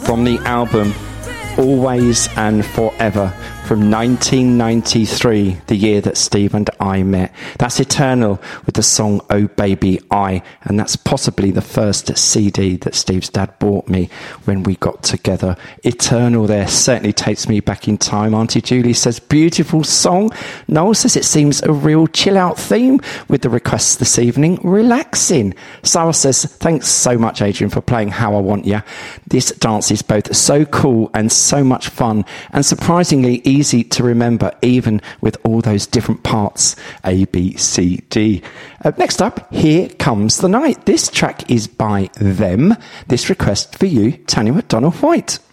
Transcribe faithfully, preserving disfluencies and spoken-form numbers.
from the album Always and Forever from nineteen ninety-three, the year that Steve and I met. That's Eternal with the song Oh Baby I, and that's possibly the first C D that Steve's dad bought me when we got together. Eternal there certainly takes me back in time. Auntie Julie says, beautiful song. Noel says it seems a real chill out theme with the requests this evening. Relaxing. Sarah says, thanks so much, Adrian, for playing How I Want Ya. This dance is both so cool and so much fun, and surprisingly easy to remember, even with all those different parts, A, B, C, D. Uh, next up, Here Comes the Night. This track is by Them. This request for you, Tanya McDonald-White.